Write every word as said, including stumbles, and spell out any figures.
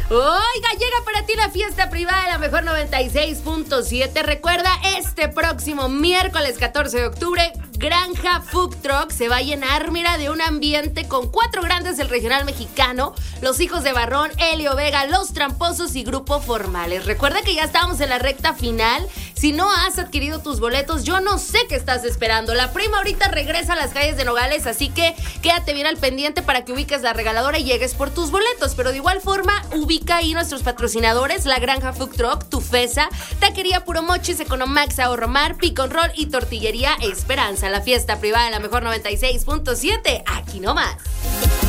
Oiga, llega para ti la fiesta privada de la Mejor noventa y seis punto siete. Recuerda, este próximo miércoles catorce de octubre, Granja Food Truck se va a llenar, mira, de un ambiente con cuatro grandes del regional mexicano, Los Hijos de Barrón, Elio Vega, Los Tramposos y Grupo Formales. Recuerda que ya estamos en la recta final. Si no has adquirido tus boletos, yo no sé qué estás esperando. La prima ahorita regresa a las calles de Nogales, así que quédate bien al pendiente para que ubiques la regaladora y llegues por tus boletos. Pero de igual forma, ubica ahí nuestros patrocinadores, la Granja Food Truck, Tufesa, Taquería Puro Mochis, Economax, Ahorro Mar, Picon Roll y Tortillería Esperanza. La fiesta privada de la Mejor noventa y seis punto siete, aquí nomás.